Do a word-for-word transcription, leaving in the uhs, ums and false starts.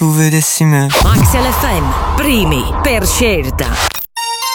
tu vedessi me. Max L F M, primi per scelta.